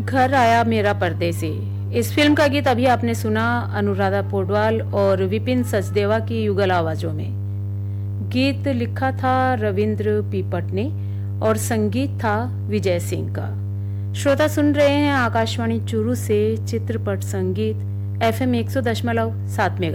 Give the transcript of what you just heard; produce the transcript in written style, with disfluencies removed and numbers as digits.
घर आया मेरा परदेसी। इस फिल्म का गीत अभी आपने सुना अनुराधा पौडवाल और विपिन सचदेवा की युगल आवाजों में। गीत लिखा था रविंद्र पीपट ने और संगीत था विजय सिंह का। श्रोता सुन रहे हैं आकाशवाणी चूरू से चित्रपट संगीत FM 100.7 में।